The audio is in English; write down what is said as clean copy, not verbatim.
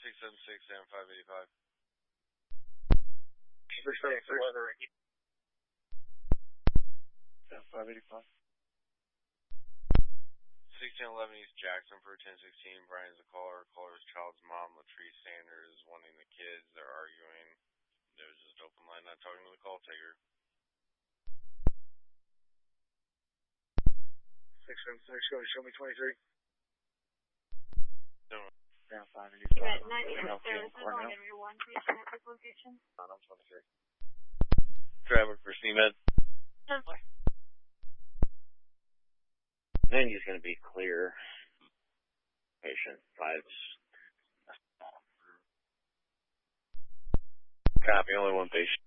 676 and 585. 676. 585. 1611 East Jackson for 1016. Brian's the caller. Caller's child's mom, Latrice Sanders, is wanting the kids. They're arguing. There's just open line, not talking to the call taker. 676, show me 23. No. Down 585. Location. I'm 23. Traffic for CMed. Then he's going to be clear. Patient 5. Copy, only one patient.